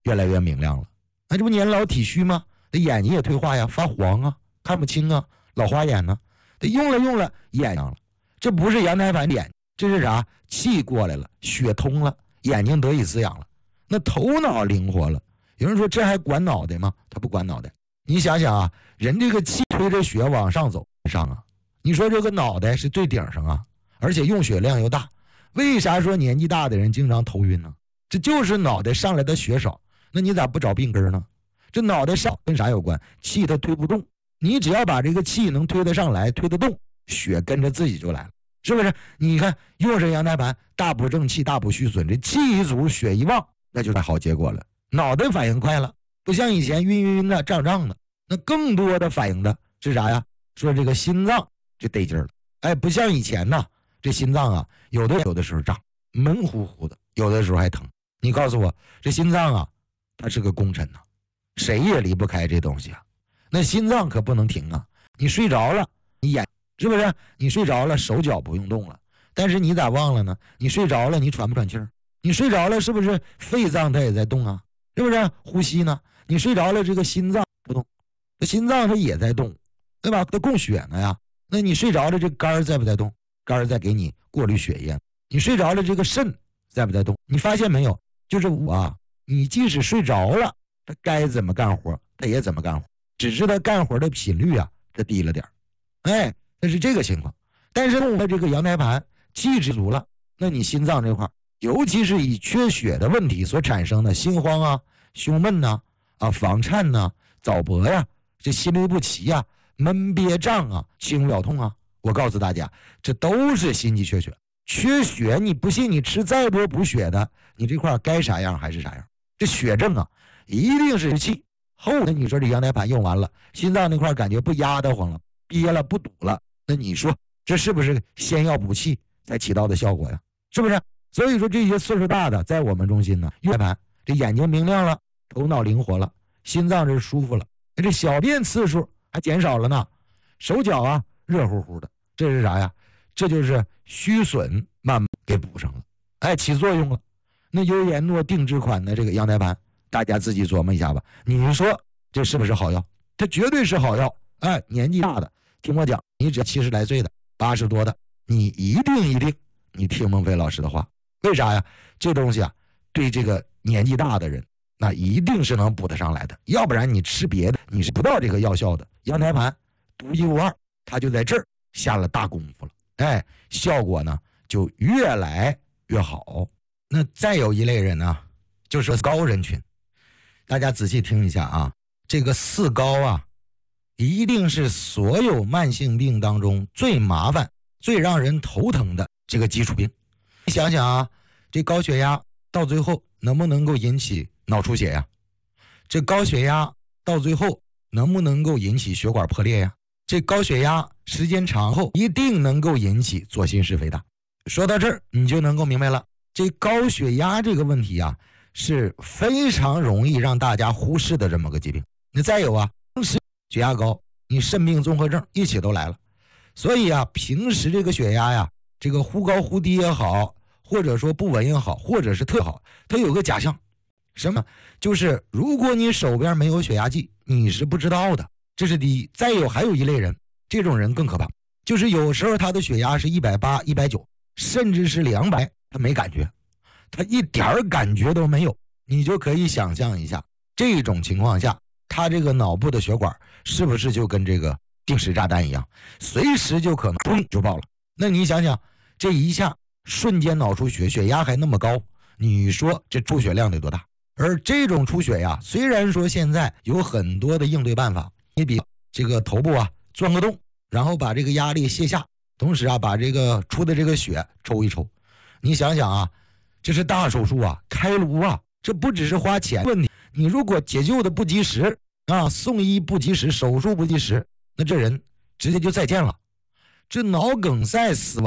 越来越明亮了。那这不年老体虚吗？这眼睛也退化呀，发黄啊，看不清啊，老花眼呢。这用了眼睛了，这不是羊胎盘眼，这是啥？气过来了，血通了，眼睛得以滋养了，那头脑灵活了。有人说这还管脑袋吗？他不管脑袋。你想想啊，人这个气推着血往上走上啊，你说这个脑袋是最顶上啊，而且用血量又大，为啥说年纪大的人经常头晕呢？这就是脑袋上来的血少。那你咋不找病根呢？这脑袋少跟啥有关？气它推不动，你只要把这个气能推得上来，推得动，血跟着自己就来了，是不是？你看用上羊胎盘，大补正气，大补虚损，这气一足，血一旺，那就好结果了。脑袋反应快了，不像以前晕的、胀的，那更多的反应的是啥呀？说这个心脏就得劲了。哎，不像以前呢，这心脏啊，有的时候胀，闷乎乎的，有的时候还疼。你告诉我，这心脏啊，它是个功臣呐，谁也离不开这东西啊。那心脏可不能停啊！你睡着了，你眼是不是？你睡着了，手脚不用动了，但是你咋忘了呢？你睡着了，你喘不喘气儿？你睡着了，是不是肺脏它也在动啊？是不是呼吸呢？你睡着了，这个心脏不动，这心脏它也在动，对吧？它供血呢呀。那你睡着了，这肝在不在动？肝在给你过滤血液。你睡着了，这个肾在不在动？你发现没有？就是你即使睡着了，它该怎么干活，它也怎么干活，只是它干活的频率啊，它低了点。哎，那是这个情况。但是动了这个羊胎盘，气质足了，那你心脏这块，尤其是以缺血的问题所产生的心慌啊、胸闷呐、房颤呐、早搏呀、这心律不齐呀、闷憋胀啊、轻表痛啊，我告诉大家，这都是心肌缺血。缺血，你不信，你吃再多补血的，你这块该啥样还是啥样。这血症啊，一定是气。后头你说这羊胎盘用完了，心脏那块感觉不压得慌了，憋了不堵了，那你说这是不是先要补气才起到的效果呀？是不是？所以说这些岁数大的在我们中心呢，用胎盘，这眼睛明亮了，头脑灵活了，心脏这舒服了，这小便次数还减少了呢，手脚啊热乎乎的，这是啥呀？这就是虚损慢慢给补上了，哎，起作用了。那优颜诺定制款的这个羊胎盘，大家自己琢磨一下吧。你说这是不是好药？它绝对是好药。哎，年纪大的听我讲，你只要70来岁的、80多的，你一定你听孟非老师的话。为啥呀？这东西啊，对这个年纪大的人，那一定是能补得上来的。要不然你吃别的，你是不到这个药效的。羊胎盘独一无二，它就在这儿下了大功夫了。哎，效果呢就越来越好。那再有一类人呢，就是高人群。大家仔细听一下啊，这个4高啊，一定是所有慢性病当中最麻烦、最让人头疼的这个基础病。你想想啊，这高血压到最后能不能够引起脑出血呀？这高血压到最后能不能够引起血管破裂呀？这高血压时间长后一定能够引起左心室肥大。说到这儿，你就能够明白了，这高血压这个问题啊，是非常容易让大家忽视的这么个疾病。那再有啊，平时血压高，你肾病综合症一起都来了。所以啊，平时这个血压呀，这个忽高忽低也好，或者说不稳也好，或者是特好，它有个假象，什么？就是如果你手边没有血压计，你是不知道的。这是第一。再有还有一类人，这种人更可怕，就是有时候他的血压是180、190，甚至是200，他没感觉，他一点感觉都没有。你就可以想象一下，这种情况下，他这个脑部的血管是不是就跟这个定时炸弹一样，随时就可能砰就爆了。那你想想，这一下瞬间脑出血，血压还那么高，你说这出血量得多大？而这种出血呀，虽然说现在有很多的应对办法，你比这个头部啊钻个洞，然后把这个压力卸下，同时啊把这个出的这个血抽一抽。你想想啊，这是大手术啊，开颅啊，这不只是花钱问题，你如果解救的不及时啊，送医不及时，手术不及时，那这人直接就再见了。这脑梗塞死亡